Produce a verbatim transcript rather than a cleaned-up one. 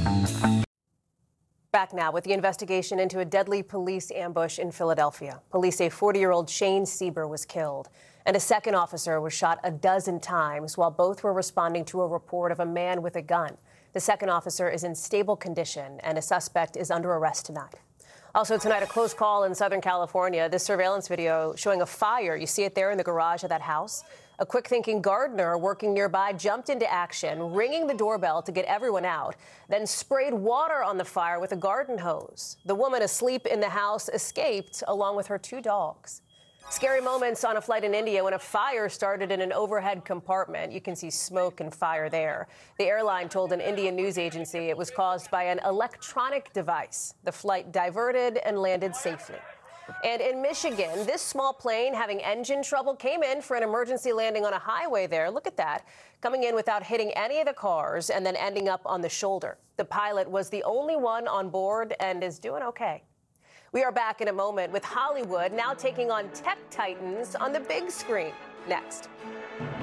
Back now with the investigation into a deadly police ambush in Philadelphia. Police say forty-year-old Shane Sieber was killed, and a second officer was shot a dozen times while both were responding to a report of a man with a gun. The second officer is in stable condition, and a suspect is under arrest tonight. Also tonight, a close call in Southern California. This surveillance video showing a fire. You see it there in the garage of that house. A quick-thinking gardener working nearby jumped into action, ringing the doorbell to get everyone out, then sprayed water on the fire with a garden hose. The woman asleep in the house escaped, along with her two dogs. Scary moments on a flight in India when a fire started in an overhead compartment. You can see smoke and fire there. The airline told an Indian news agency it was caused by an electronic device. The flight diverted and landed safely. And in Michigan, this small plane having engine trouble came in for an emergency landing on a highway there. Look at that. Coming in without hitting any of the cars and then ending up on the shoulder. The pilot was the only one on board and is doing okay. We are back in a moment with Hollywood now taking on tech titans on the big screen. Next.